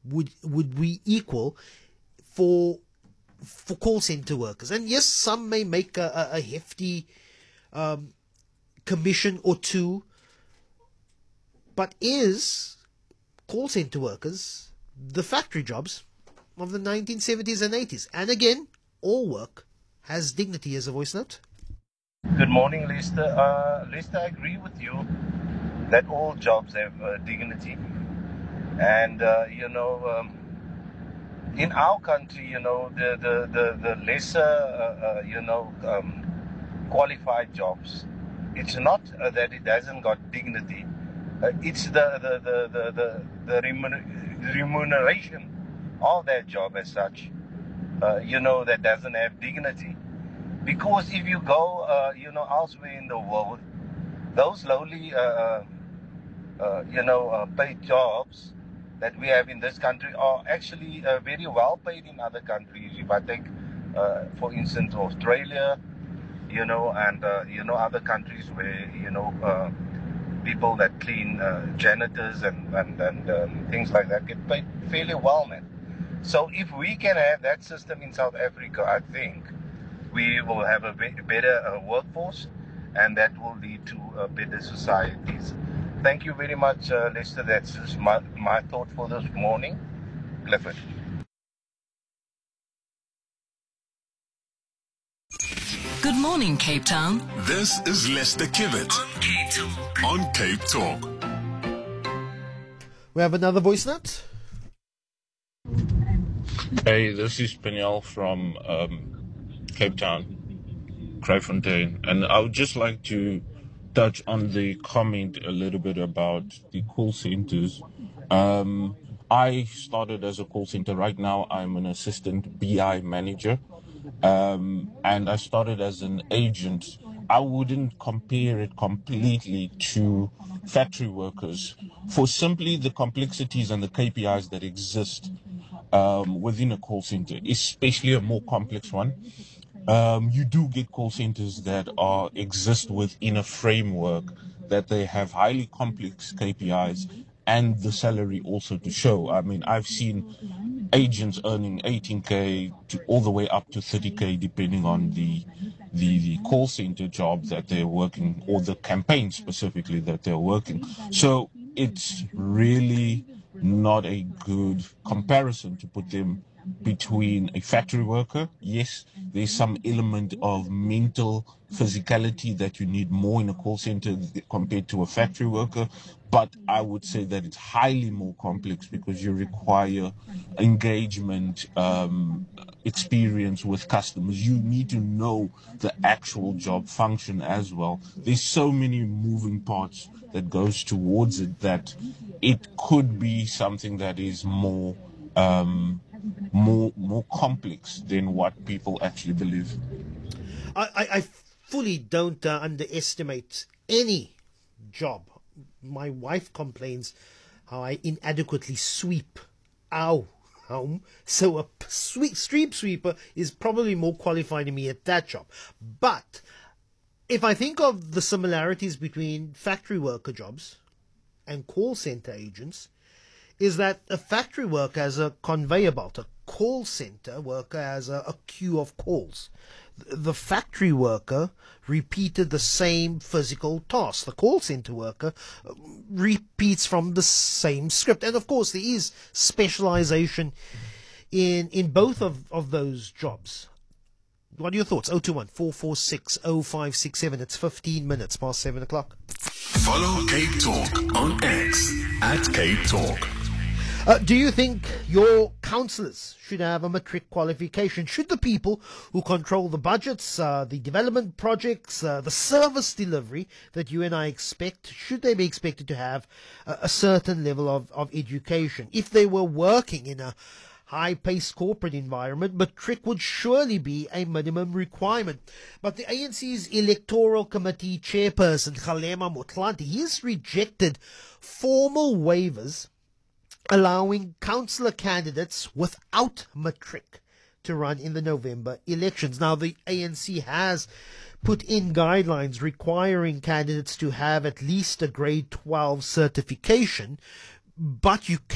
would we equal for call center workers? And yes, some may make a hefty commission or two, but is call center workers the factory jobs of the 1970s and 80s? And again, all work has dignity. As a voice note. Good morning, Lester. Lester, I agree with you that all jobs have dignity. And, in our country, the lesser, qualified jobs, it's not that it hasn't got dignity. It's the remuneration of that job as such, that doesn't have dignity. Because if you go, elsewhere in the world, those lowly, paid jobs that we have in this country are actually very well paid in other countries. If I take, for instance, Australia, and other countries where, people that clean, janitors and things like that get paid fairly well, man. So if we can have that system in South Africa, I think we will have a better workforce, and that will lead to better societies. Thank you very much, Lester. That's just my thought for this morning. Clifford. Good morning, Cape Town. This is Lester Kibbet on Cape Talk. We have another voice note. Hey, this is Peniel from Cape Town, Kraaifontein, and I would just like to touch on the comment a little bit about the call centers. I started as a call center. Right now, I'm an assistant BI manager, and I started as an agent. I wouldn't compare it completely to factory workers for simply the complexities and the KPIs that exist within a call center, especially a more complex one. You do get call centers that exist within a framework that they have highly complex KPIs and the salary also to show. I mean, I've seen agents earning 18K to all the way up to 30K, depending on the call center job that they're working, or the campaign specifically that they're working. So it's really not a good comparison to put them between a factory worker. Yes, there's some element of mental physicality that you need more in a call center compared to a factory worker, but I would say that it's highly more complex because you require engagement, experience with customers. You need to know the actual job function as well. There's so many moving parts that goes towards it that it could be something that is more complex than what people actually believe. I fully don't underestimate any job. My wife complains how I inadequately sweep our home, so a street sweeper is probably more qualified than me at that job. But if I think of the similarities between factory worker jobs and call center agents, is that a factory worker has a conveyor belt, a call center worker has a queue of calls. The factory worker repeated the same physical task. The call center worker repeats from the same script. And of course, there is specialization in both of those jobs. What are your thoughts? 021-446-0567. It's 15 minutes past 7 o'clock. Follow Cape Talk on X at Cape Talk. Do you think your councillors should have a matric qualification? Should the people who control the budgets, the development projects, the service delivery that you and I expect, should they be expected to have a certain level of education? If they were working in a high-paced corporate environment, matric would surely be a minimum requirement. But the ANC's Electoral Committee chairperson, Kgalema Motlanthe, he has rejected formal waivers allowing councillor candidates without matric to run in the November elections. Now, the ANC has put in guidelines requiring candidates to have at least a grade 12 certification, but you